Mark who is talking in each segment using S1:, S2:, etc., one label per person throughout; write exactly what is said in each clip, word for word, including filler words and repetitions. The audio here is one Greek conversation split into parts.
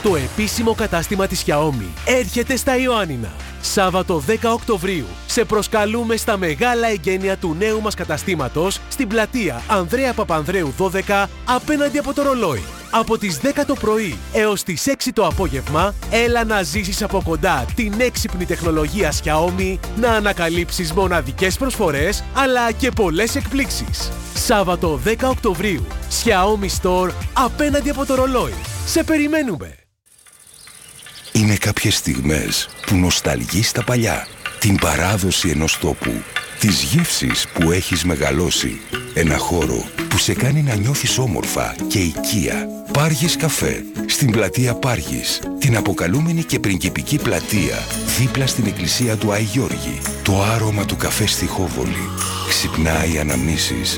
S1: Το επίσημο κατάστημα της Xiaomi έρχεται στα Ιωάννινα. Σάββατο δέκα Οκτωβρίου σε προσκαλούμε στα μεγάλα εγγένεια του νέου μας καταστήματος στην πλατεία Ανδρέα Παπανδρέου δώδεκα απέναντι από το ρολόι. Από τις δέκα το πρωί έως τις έξι το απόγευμα, έλα να ζήσεις από κοντά την έξυπνη τεχνολογία Xiaomi, να ανακαλύψεις μοναδικές προσφορές, αλλά και πολλές εκπλήξεις. Σάββατο δέκα Οκτωβρίου, Xiaomi Store απέναντι από το ρολόι. Σε περιμένουμε!
S2: Είναι κάποιες στιγμές που νοσταλγείς τα παλιά, την παράδοση ενός τόπου, τις γεύσεις που έχεις μεγαλώσει, ένα χώρο που σε κάνει να νιώθεις όμορφα και οικία. Πάργης Καφέ, στην πλατεία Πάργης, την αποκαλούμενη και πριγκιπική πλατεία, δίπλα στην εκκλησία του Άη Γιώργη. Το άρωμα του καφέ στη Χόβολη ξυπνάει αναμνήσεις.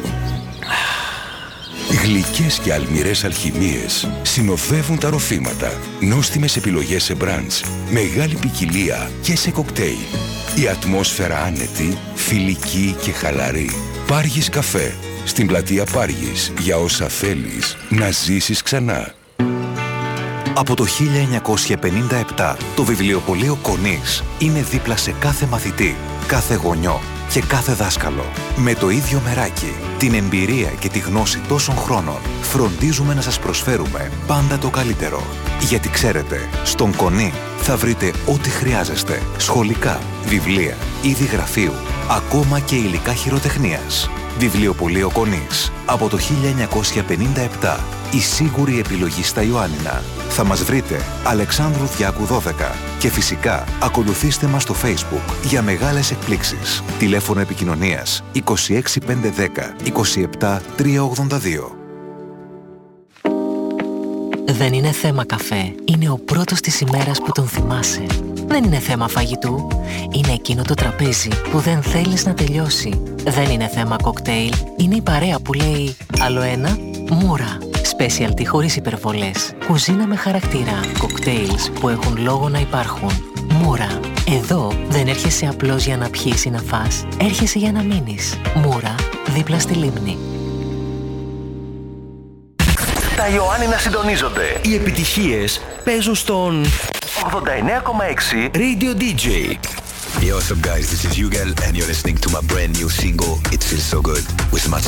S2: Γλυκές και αλμυρές αλχημίες συνοδεύουν τα ροφήματα. Νόστιμες επιλογές σε μπραντς, μεγάλη ποικιλία και σε κοκτέιλ. Η ατμόσφαιρα άνετη, φιλική και χαλαρή. Πάργης Καφέ, στην πλατεία Πάργης, για όσα θέλεις να ζήσεις ξανά.
S3: Από το χίλια εννιακόσια πενήντα επτά, το βιβλιοπωλείο Κονής είναι δίπλα σε κάθε μαθητή, κάθε γονιό και κάθε δάσκαλο. Με το ίδιο μεράκι, την εμπειρία και τη γνώση τόσων χρόνων, φροντίζουμε να σας προσφέρουμε πάντα το καλύτερο. Γιατί ξέρετε, στον Κονή θα βρείτε ό,τι χρειάζεστε. Σχολικά, βιβλία, είδη γραφείου, ακόμα και υλικά χειροτεχνίας. Βιβλιοπωλείο Κονής. Από το χίλια εννιακόσια πενήντα επτά. Η σίγουρη επιλογή στα Ιωάννινα. Θα μας βρείτε Αλεξάνδρου Διάκου δώδεκα. Και φυσικά ακολουθήστε μας στο Facebook για μεγάλες εκπλήξεις. Τηλέφωνο επικοινωνίας είκοσι έξι πεντακόσια δέκα είκοσι επτά τριακόσια ογδόντα δύο.
S4: Δεν είναι θέμα καφέ. Είναι ο πρώτος της ημέρας που τον θυμάσαι. Δεν είναι θέμα φαγητού. Είναι εκείνο το τραπέζι που δεν θέλεις να τελειώσει. Δεν είναι θέμα κοκτέιλ. Είναι η παρέα που λέει άλλο ένα, μούρα. Specialty χωρίς υπερβολές. Κουζίνα με χαρακτήρα. Κοκτέιλς που έχουν λόγο να υπάρχουν. Μούρα. Εδώ δεν έρχεσαι απλώς για να πιείς ή να φας. Έρχεσαι για να μείνεις. Μούρα, δίπλα στη λίμνη.
S5: Τα Ιωάννινα συντονίζονται. Οι επιτυχίες παίζουν στον ογδόντα εννέα κόμμα έξι Radio ντι τζέι.
S6: Yo, what's up guys, this is Yugel and you're listening to my brand new single It Feels So Good with Mats